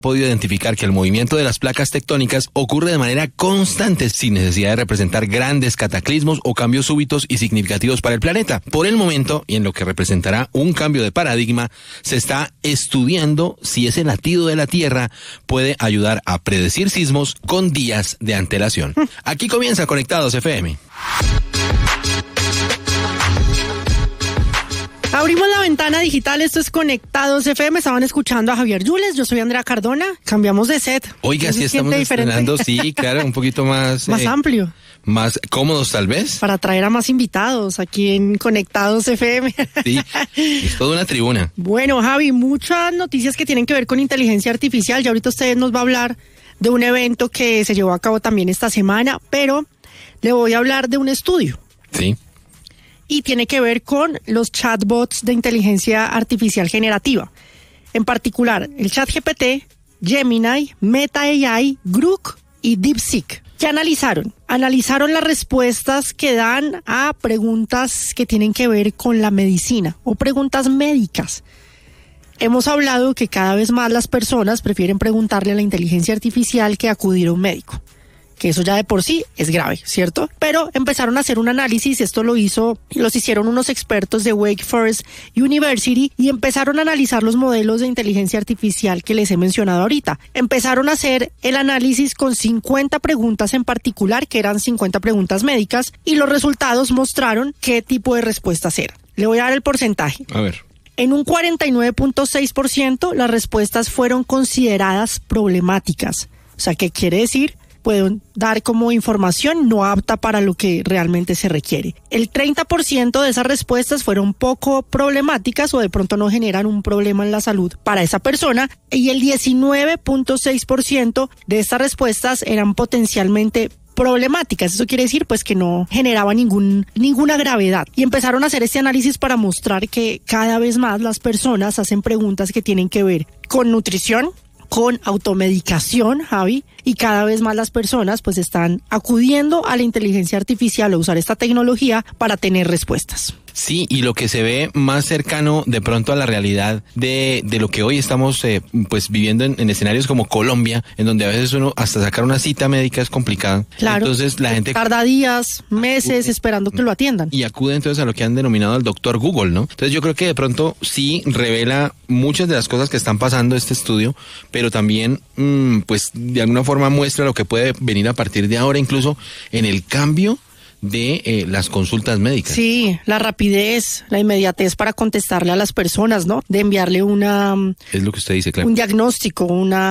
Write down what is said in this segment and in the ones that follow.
podido identificar que el movimiento de las placas tectónicas ocurre de manera constante sin necesidad de representar grandes cataclismos o cambios súbitos y significativos para el planeta. Por el momento, y en lo que representará un cambio de paradigma, se está estudiando si ese latido de la Tierra puede ayudar a predecir sismos con días de antelación. Aquí comienza Conectados FM. Abrimos la ventana digital, esto es Conectados FM, estaban escuchando a Javier Yules, yo soy Andrea Cardona, cambiamos de set. Oiga, sí estamos estrenando, sí, claro, un poquito más... más amplio. Más cómodos tal vez. Para traer a más invitados aquí en Conectados FM. Sí, es toda una tribuna. Bueno, Javi, muchas noticias que tienen que ver con inteligencia artificial, ya ahorita usted nos va a hablar de un evento que se llevó a cabo también esta semana, pero le voy a hablar de un estudio. Sí. Y tiene que ver con los chatbots de inteligencia artificial generativa. En particular, el ChatGPT, Gemini, Meta AI, Grok y DeepSeek. ¿Qué analizaron? Analizaron las respuestas que dan a preguntas que tienen que ver con la medicina o preguntas médicas. Hemos hablado que cada vez más las personas prefieren preguntarle a la inteligencia artificial que acudir a un médico. Que eso ya de por sí es grave, ¿cierto? Pero empezaron a hacer un análisis, esto los hicieron unos expertos de Wake Forest University y empezaron a analizar los modelos de inteligencia artificial que les he mencionado ahorita. Empezaron a hacer el análisis con 50 preguntas en particular, que eran 50 preguntas médicas, y los resultados mostraron qué tipo de respuestas eran. Le voy a dar el porcentaje. A ver. En un 49.6% las respuestas fueron consideradas problemáticas. O sea, ¿qué quiere decir? Pueden dar como información no apta para lo que realmente se requiere. El 30% de esas respuestas fueron poco problemáticas o de pronto no generan un problema en la salud para esa persona, y el 19.6% de estas respuestas eran potencialmente problemáticas. Eso quiere decir pues que no generaba ninguna gravedad. Y empezaron a hacer este análisis para mostrar que cada vez más las personas hacen preguntas que tienen que ver con nutrición, con automedicación, Javi, y cada vez más las personas pues están acudiendo a la inteligencia artificial o usar esta tecnología para tener respuestas. Sí, y lo que se ve más cercano de pronto a la realidad de lo que hoy estamos pues viviendo en escenarios como Colombia, en donde a veces uno hasta sacar una cita médica es complicado. Claro. Entonces la gente tarda días, meses esperando que lo atiendan. Y acude entonces a lo que han denominado el doctor Google, ¿no? Entonces yo creo que de pronto sí revela muchas de las cosas que están pasando este estudio, pero también pues de alguna forma muestra lo que puede venir a partir de ahora, incluso en el cambio de las consultas médicas. Sí, la rapidez, la inmediatez para contestarle a las personas, ¿no? De enviarle es lo que usted dice, claro. Un diagnóstico,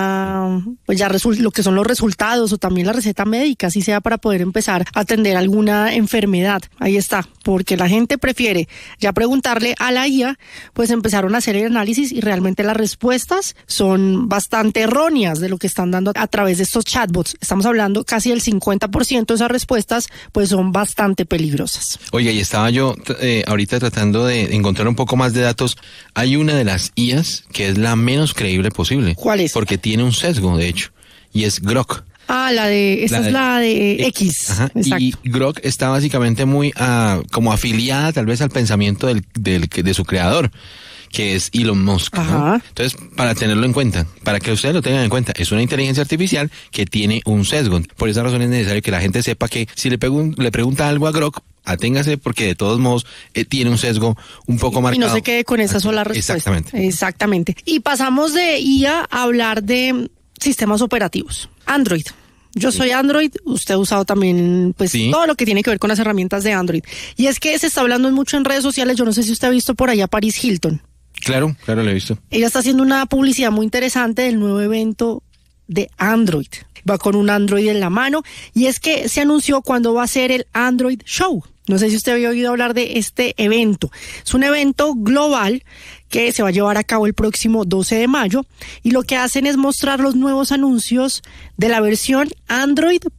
pues ya lo que son los resultados o también la receta médica, así sea para poder empezar a atender alguna enfermedad. Ahí está, porque la gente prefiere ya preguntarle a la IA, pues empezaron a hacer el análisis y realmente las respuestas son bastante erróneas de lo que están dando a través de estos chatbots. Estamos hablando casi del 50% de esas respuestas, pues son bastante peligrosas. Oiga, y estaba yo ahorita tratando de encontrar un poco más de datos. Hay una de las IAs que es la menos creíble posible. ¿Cuál es? Porque tiene un sesgo, de hecho, y es Grok. Es la de X. Ajá. Y Grok está básicamente muy como afiliada tal vez al pensamiento de su creador, que es Elon Musk, ¿no? Entonces, para tenerlo en cuenta, para que ustedes lo tengan en cuenta, es una inteligencia artificial que tiene un sesgo. Por esa razón es necesario que la gente sepa que si le pregunta algo a Grok, aténgase porque de todos modos tiene un sesgo un poco marcado. Y no se quede con esa sola respuesta. Exactamente. Y pasamos de IA a hablar de sistemas operativos. Android. Yo soy Android, usted ha usado también pues todo lo que tiene que ver con las herramientas de Android. Y es que se está hablando mucho en redes sociales, yo no sé si usted ha visto por allá Paris Hilton. Claro, lo he visto. Ella está haciendo una publicidad muy interesante del nuevo evento de Android. Va con un Android en la mano y es que se anunció cuándo va a ser el Android Show. No sé si usted había oído hablar de este evento. Es un evento global que se va a llevar a cabo el próximo 12 de mayo y lo que hacen es mostrar los nuevos anuncios de la versión Android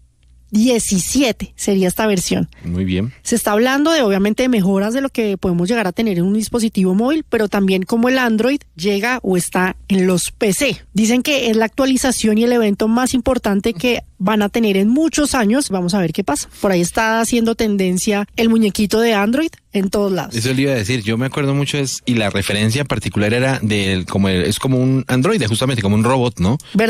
17 sería esta versión. Muy bien. Se está hablando de, obviamente, de mejoras de lo que podemos llegar a tener en un dispositivo móvil, pero también como el Android llega o está en los PC. Dicen que es la actualización y el evento más importante que van a tener en muchos años. Vamos a ver qué pasa. Por ahí está haciendo tendencia el muñequito de Android en todos lados. Eso le iba a decir, yo me acuerdo mucho y la referencia en particular era es como un androide, justamente como un robot, ¿no?